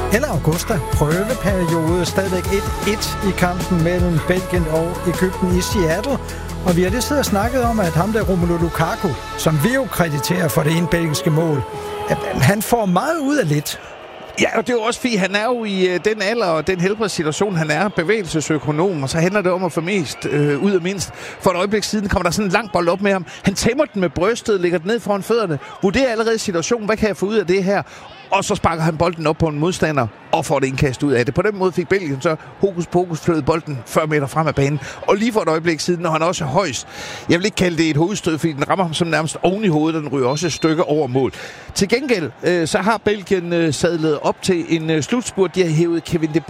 eller Augusta. Prøveperiode, stadigvæk 1-1 i kampen mellem Belgien og Egypten i Seattle. Og vi har lige siddet og snakket om, at ham der Romelu Lukaku, som vi jo krediterer for det ene belgiske mål, at han får meget ud af lidt. Ja, og det er jo også fordi, han er jo i den alder og den helbredssituation, han er bevægelsesøkonom, og så handler det om at få mest ud af mindst. For et øjeblik siden kommer der sådan en lang bold op med ham. Han tæmmer den med brystet, lægger den ned foran fødderne, vurderer allerede situationen, hvad kan jeg få ud af det her? Og så sparker han bolden op på en modstander og får det indkast ud af det. På den måde fik Belgien så hokus pokus flyttet bolden 40 meter frem af banen. Og lige for et øjeblik siden, når han også er højst. Jeg vil ikke kalde det et hovedstød, fordi den rammer ham som nærmest oven i hovedet, og den ryger også et stykke over mål. Til gengæld så har Belgien sadlet op til en slutspurt. De har hævet Kevin De